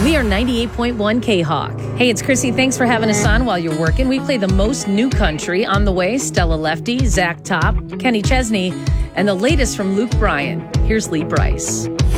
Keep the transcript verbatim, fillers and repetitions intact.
We are ninety-eight point one K-Hawk. Hey, it's Chrissy. Thanks for having us on while you're working. We play the most new country. On the way, Stella Lefty, Zach Top, Kenny Chesney, and the latest from Luke Bryan. Here's Lee Brice.